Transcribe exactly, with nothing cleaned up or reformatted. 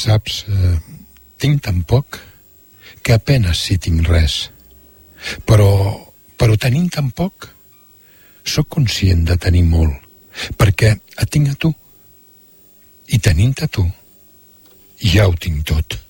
Saps, eh, tinc tan poc que apenes si tinc res. Però, però tenint tan poc, sóc conscient de tenir molt, perquè et tinc a tu. I tenint a tu, ja ho tinc tot.